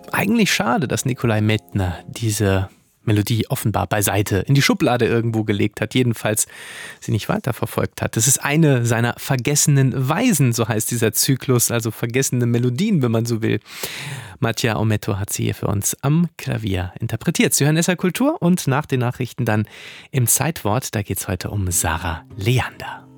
Eigentlich schade, dass Nikolai Medtner diese Melodie offenbar beiseite in die Schublade irgendwo gelegt hat, jedenfalls sie nicht weiterverfolgt hat. Das ist eine seiner vergessenen Weisen, so heißt dieser Zyklus, also vergessene Melodien, wenn man so will. Mattia Ometto hat sie hier für uns am Klavier interpretiert. Sie hören SR Kultur und nach den Nachrichten dann im Zeitwort, da geht es heute um Sarah Leander.